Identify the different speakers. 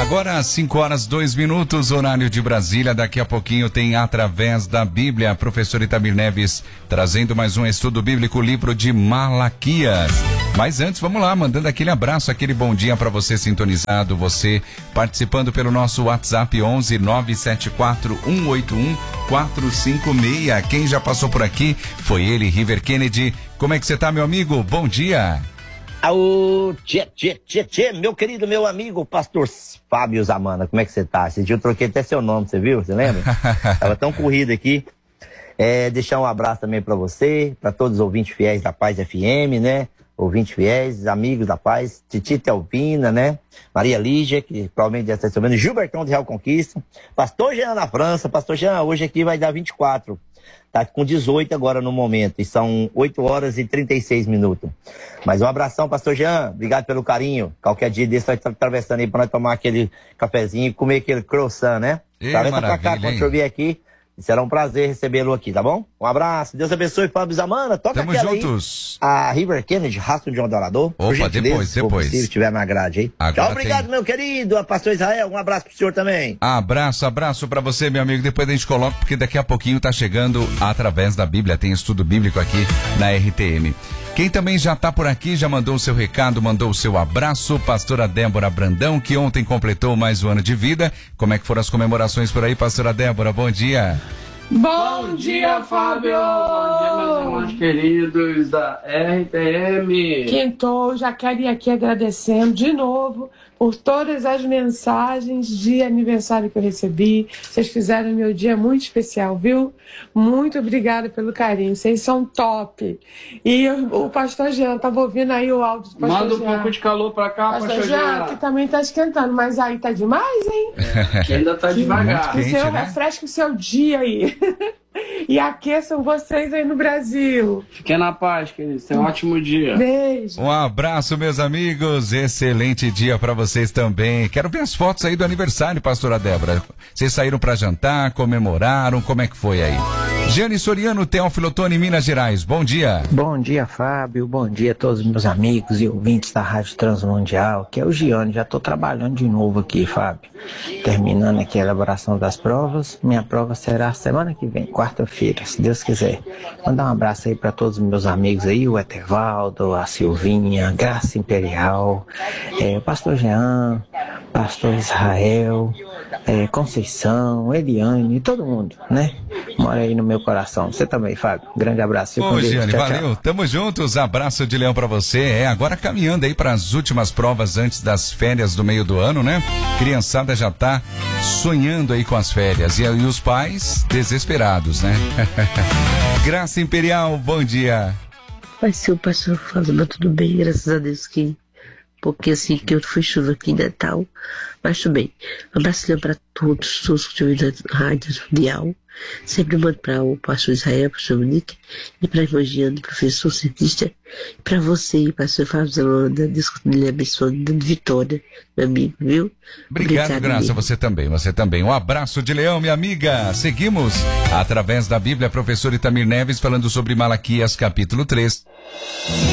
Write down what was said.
Speaker 1: Agora, 5h02, horário de Brasília. Daqui a pouquinho tem Através da Bíblia, a professora Itamir Neves trazendo mais um estudo bíblico, livro de Malaquias. Mas antes, vamos lá, mandando aquele abraço, aquele bom dia para você sintonizado, você participando pelo nosso WhatsApp 11 974 181 456. Quem já passou por aqui foi ele, River Kennedy. Como é que você tá, meu amigo? Bom dia.
Speaker 2: Meu querido, meu amigo, pastor Fábio Zamana, como é que você tá? Esse dia eu troquei até seu nome, você viu? Você lembra? Tava tão corrido aqui. Deixar um abraço também pra você, pra todos os ouvintes fiéis da Paz FM, né? Ouvintes fiéis, amigos da Paz, Titi Telvina, né? Maria Lígia, que provavelmente já está sabendo, Gilbertão de Real Conquista, pastor Jean na França. Pastor Jean, hoje aqui vai dar 24. Tá com 18 agora no momento, e são 8h36. Mas um abração, pastor Jean, obrigado pelo carinho. Qualquer dia desse vai estar atravessando aí pra nós tomar aquele cafezinho e comer aquele croissant, né? Atravessa pra cá, quando eu vier aqui, será um prazer recebê-lo aqui, tá bom? Um abraço, Deus abençoe, Fábio Zamana. Toca
Speaker 1: Tamo
Speaker 2: aquela
Speaker 1: juntos.
Speaker 2: aí, a River Kennedy, Rastro de um Adorador.
Speaker 1: Opa, depois.
Speaker 2: Se tiver na grade aí.
Speaker 1: Agora
Speaker 2: tchau, obrigado, meu querido, pastor Israel, um abraço pro senhor também.
Speaker 1: Abraço pra você, meu amigo. Depois a gente coloca, porque daqui a pouquinho tá chegando Através da Bíblia, tem estudo bíblico aqui na RTM. Quem também já tá por aqui, já mandou o seu recado, mandou o seu abraço, pastora Débora Brandão, que ontem completou mais um ano de vida. Como é que foram as comemorações por aí, pastora Débora? Bom dia.
Speaker 3: Bom dia, Fábio! Bom dia, meus irmãos queridos da RTM.
Speaker 4: Quintou, já quero ir aqui agradecendo de novo por todas as mensagens de aniversário que eu recebi. Vocês fizeram meu dia muito especial, viu? Muito obrigada pelo carinho, vocês são top. E o pastor Jean, tava ouvindo aí o áudio do pastor
Speaker 3: Manda um
Speaker 4: Jean.
Speaker 3: pouco de calor pra cá, pastor Jean.
Speaker 4: Que também tá esquentando, mas aí tá demais, hein?
Speaker 3: Que ainda tá devagar.
Speaker 4: Que o Senhor refresque o seu dia aí. E aqueçam vocês aí no Brasil.
Speaker 3: Fiquem na paz, queridos. Tenham um ótimo dia.
Speaker 4: Beijo.
Speaker 1: Um abraço, meus amigos. Excelente dia pra vocês também. Quero ver as fotos aí do aniversário, pastora Débora. Vocês saíram pra jantar, comemoraram, como é que foi aí? Giane Soriano, Teófilo Otoni, Minas Gerais. Bom dia.
Speaker 5: Bom dia, Fábio. Bom dia a todos os meus amigos e ouvintes da Rádio Transmundial, que é o Giane. Já estou trabalhando de novo aqui, Fábio. Terminando aqui a elaboração das provas. Minha prova será semana que vem, quarta-feira, se Deus quiser. Mandar um abraço aí para todos os meus amigos aí, o Etevaldo, a Silvinha, Graça Imperial, o pastor Jean, pastor Israel, Conceição, Eliane, todo mundo, né? Mora aí no meu coração. Você também, Fábio. Grande abraço.
Speaker 1: Ô, Giane, valeu. Tchau. Tamo juntos. Abraço de leão pra você. Agora caminhando aí para as últimas provas antes das férias do meio do ano, né? Criançada já tá sonhando aí com as férias. E aí os pais desesperados, né? Graça Imperial, bom dia.
Speaker 6: Vai ser o pastor Fábio, tudo bem, graças a Deus que... Porque assim, que eu fui chuva aqui em Natal, mas tudo bem. Um abraço para todos que estão ouvindo a Rádio Mundial. Sempre mando para o pastor Israel, pastor Monique, e para a Evangelho, professor cientista, e para você, pastor Fábio Zamanda, Deus lhe abençoe, dando vitória, meu amigo, viu?
Speaker 1: Obrigado, Graça, você também. Um abraço de leão, minha amiga. Seguimos Através da Bíblia, professor Itamir Neves falando sobre Malaquias, capítulo 3.